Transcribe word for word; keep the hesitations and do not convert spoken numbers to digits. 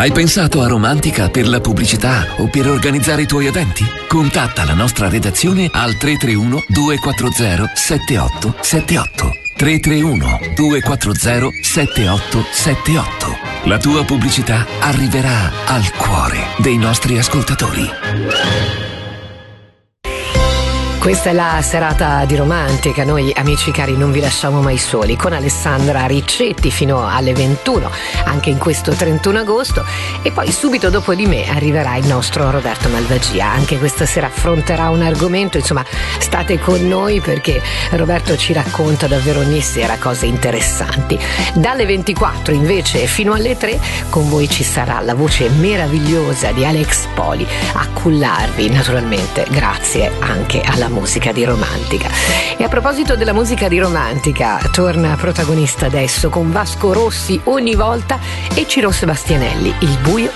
Hai pensato a Romantica per la pubblicità o per organizzare i tuoi eventi? Contatta la nostra redazione al tre tre uno due quattro zero sette otto sette otto. tre tre uno due quattro zero sette otto sette otto. La tua pubblicità arriverà al cuore dei nostri ascoltatori. Questa è la serata di Romantica. Noi, amici cari, non vi lasciamo mai soli, con Alessandra Riccetti fino alle ventuno, anche in questo trentuno agosto, e poi subito dopo di me arriverà il nostro Roberto Malvagia. Anche questa sera affronterà un argomento, insomma state con noi perché Roberto ci racconta davvero ogni sera cose interessanti. Dalle ventiquattro invece fino alle tre con voi ci sarà la voce meravigliosa di Alex Poli a cullarvi, naturalmente grazie anche alla musica di Romantica. E a proposito della musica di Romantica, torna protagonista adesso con Vasco Rossi ogni volta e Ciro Sebastianelli, Il buio